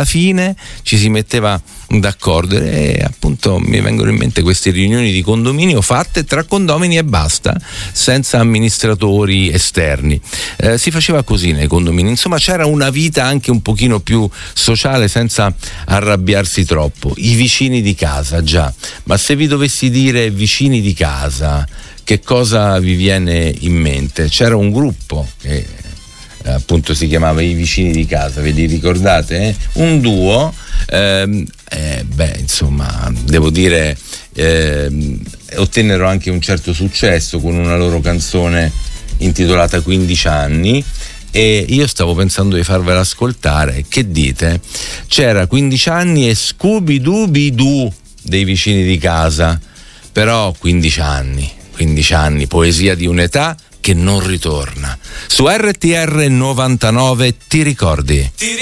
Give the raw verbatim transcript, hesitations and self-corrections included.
alla fine ci si metteva d'accordo, e appunto mi vengono in mente queste riunioni di condominio fatte tra condomini e basta, senza amministratori esterni. Eh, si faceva così nei condomini, insomma c'era una vita anche un pochino più sociale, senza arrabbiarsi troppo. I vicini di casa, già, ma se vi dovessi dire vicini di casa, che cosa vi viene in mente? C'era un gruppo che eh, appunto si chiamava I Vicini di Casa, ve li ricordate? Eh? Un duo, ehm, eh, beh insomma devo dire ehm, ottennero anche un certo successo con una loro canzone intitolata quindici anni, e io stavo pensando di farvela ascoltare. Che dite? C'era quindici anni e Scooby-Dooby-Doo dei Vicini di Casa, però quindici anni, quindici anni, poesia di un'età che non ritorna. Su R T R novantanove, ti ricordi?